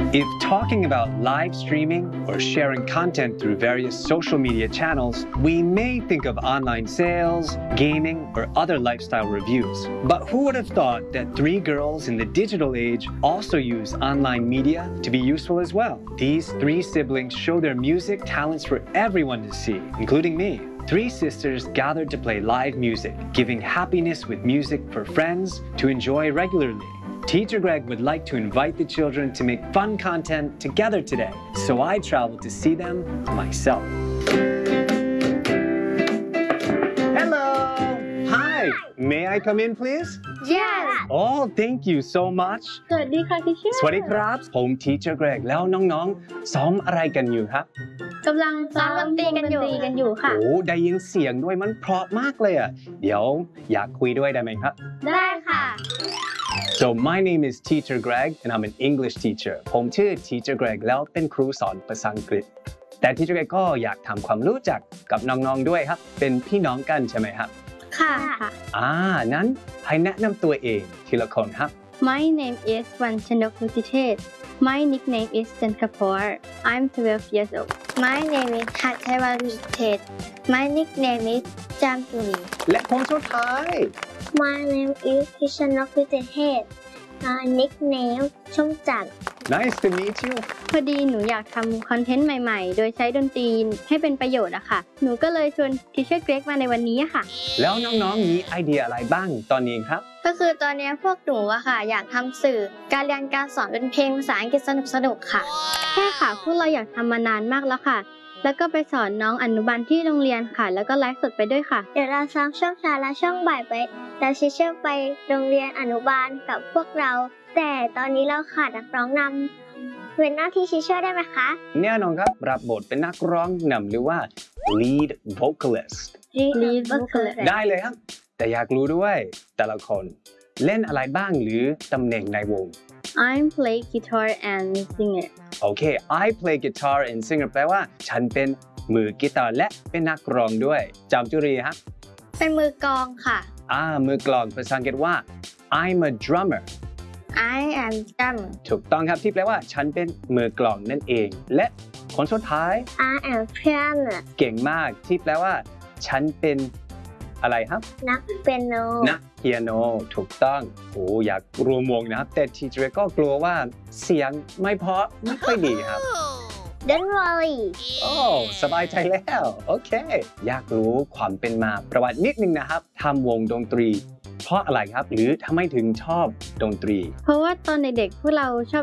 If talking about live streaming or sharing content through various social media channels, we may think of online sales, gaming, or other lifestyle reviews. But who would have thought that three girls in the digital age also use online media to be useful as well? These three siblings show their music talents for everyone to see, including me. Three sisters gathered to play live music, giving happiness with music for friends to enjoy regularly. Teacher Greg would like to invite the children to make fun content together today, so I traveled to see them myself. Hello! Hi! May I come in, please? Yes. Oh, thank you so much. สวัสดีค่ะที่เชื่อสวัสดีครับ ผม Teacher Greg แล้วน้องๆ ซ้อมอะไรกันอยู่ครับกำลังซ้อมดนตรีกันอยู่ค่ะโอ้ ได้ยินเสียงด้วยมันเพราะมากเลยอ่ะ เดี๋ยวอยากคุยด้วยได้ไหมครับได้ค่ะ So my name is Teacher Greg and I'm an English teacher ผมชื่อ Teacher Greg แล้วเป็นครูสอนภาษาอังกฤษ แต่ Teacher Greg ก็อยากทำความรู้จักกับน้องๆด้วยครับ เป็นพี่น้องกันใช่ไหมครับค่ะนั้นให้แนะนำตัวเองทีละคนครับ My name is Wanchanok Mutithet. My nickname is Jankapor. I'm 12 years old. My name is Hatchaiwan Mutithet. My nickname is Jamtuni. และคนสุดท้าย My name is Kishanok Mutithet. My nickname ชมจันทร์ Nice to meet you พอดีหนูอยากทำคอนเทนต์ใหม่ๆ โดยใช้ดนตรีให้เป็นประโยชน์อะค่ะ หนูก็เลยชวนทิเชอร์เกรกมาในวันนี้ค่ะแล้วน้องๆมีไอเดียอะไรบ้างตอนนี้ครับก็คือตอนนี้พวกหนูอะค่ะอยากทำสื่อการเรียนการสอนเป็นเพลงภาษาอังกฤษสนุกๆค่ะใช่ค่ะพวกเราอยากทำมานานมากแล้วค่ะ แล้วก็ไปสอนน้องอนุบาลที่โรงเรียนค่ะ แล้วก็ไลฟ์สดไปด้วยค่ะเดี๋ยวเราซ้อมช่วงเช้าและช่วงบ่ายไปแล้วทิเชอร์ไปโรงเรียนอนุบาลกับพวกเรา แต่ตอนนี้เราขาดนักร้องนำเป็นหน้าที่ทิเชอร์ได้ไหมคะแน่นอนครับรับบทเป็นนักร้องนำหรือว่า lead vocalist Lead vocalist ได้เลยครับ แต่อยากรู้ด้วยแต่ละคนเล่นอะไรบ้างหรือตำแหน่งในวง I'm play guitar and singer โอเค I play guitar and singer แปลว่าฉันเป็นมือกีตาร์และเป็นนักร้องด้วยจำจุรีครับเป็นมือกลองค่ะมือกลองภาษาอังกฤษว่า I'm a drummer I am drummer ถูกต้องครับที่แปลว่าฉันเป็นมือกลองนั่นเอง และคนสุดท้าย I am piano เก่งมากที่แปลว่าฉันเป็นอะไรครับนักเปียโนนักเปียโนถูกต้องอยากรวมวงนะครับแต่ทีเจอร์ก็กลัวว่าเสียงไม่เพราะไม่ค่อยดีครับ Don't worry สบายใจแล้วโอเคอยากรู้ความเป็นมาประวัตินิดนึงนะครับทำวงดนตรีเพราะอะไรครับหรือทำไมถึงชอบดนตรีเพราะว่าตอนเด็กๆพวกเราชอบ